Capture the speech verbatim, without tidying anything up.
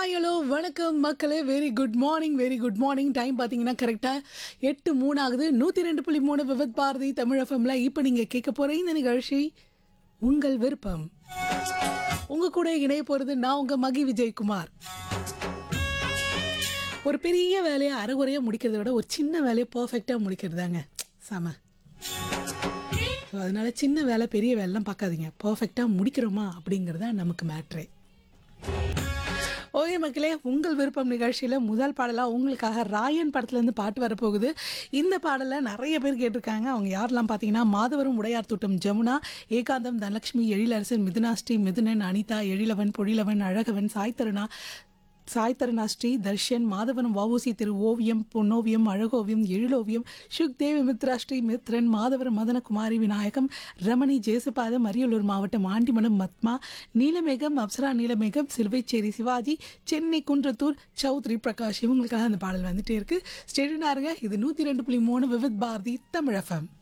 Hi hello வணக்கம் மக்களே. Very good morning very good morning. Time பார்த்தீங்கன்னா கரெக்டாக எட்டு மூணு ஆகுது. நூற்றி ரெண்டு புள்ளி மூணு விவத் பாரதி தமிழ் எஃப்எம்ல இப்போ நீங்கள் கேட்க போகிற இந்த நிகழ்ச்சி உங்கள் விருப்பம். உங்கள் கூட இணைய போகிறது நான் உங்கள் மகி விஜயகுமார். ஒரு பெரிய வேலையை அரைகுறையாக முடிக்கிறத விட ஒரு சின்ன வேலையை பர்ஃபெக்டாக முடிக்கிறதாங்க செம. ஸோ அதனால சின்ன வேலை பெரிய வேலைலாம் பார்க்காதீங்க, பர்ஃபெக்டாக முடிக்கிறோமா அப்படிங்கிறது தான் நமக்கு மேட்ரே. ஓகே மக்களே, உங்கள் விருப்பம் நிகழ்ச்சியில் முதல் பாடலாக உங்களுக்காக ராயன் படத்துலேருந்து பாட்டு வரப்போகுது. இந்த பாடலை நிறைய பேர் கேட்டிருக்காங்க. அவங்க யாரெல்லாம் பார்த்தீங்கன்னா மாதவரம் உடையார் தோட்டம் ஜமுனா, ஏகாந்தம், தனலட்சுமி, எழிலரசன், மிதுனாஸ்ரீ, மிதுனன், அனிதா, எழிலவன், பொழிலவன், அழகவன், சாய்தருணா சாய்தருணா ஸ்ரீ, தர்ஷன், மாதவரம், வவுசி, திரு ஓவியம், பொன்னோவியம், அழகோவியம், எழிலோவியம், சுக்தேவி, மித்ரா ஸ்ரீ, மித்ரன், மாதவரம், மதனகுமாரி, விநாயகம், ரமணி, ஜேசுபாதம், அரியலூர் மாவட்டம் ஆண்டிமடம் மத்மா, நீலமேகம், அப்சரா நீலமேகம், சிலுவைச்சேரி சிவாஜி, சென்னை குன்றத்தூர் சௌத்ரி பிரகாஷ். இவங்களுக்காக அந்த பாடல் வந்துட்டே இருக்கு. ஸ்டேடியனாருங்க, இது நூற்றி ரெண்டு புள்ளி மூணு விவித் பாரதி தமிழ் எஃப்எம்.